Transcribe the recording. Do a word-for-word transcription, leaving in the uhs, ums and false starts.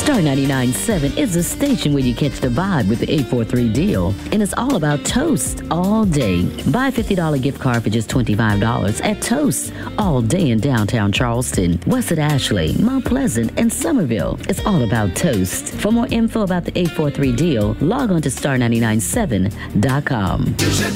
Star ninety-nine point seven is the station where you catch the vibe with the eight four three deal. And it's all about Toast all day. Buy a fifty dollars gift card for just twenty-five dollars at Toast all day in downtown Charleston, West Ashley, Mount Pleasant, and Somerville. It's all about Toast. For more info about the eight four three deal, log on to star nine nine seven dot com.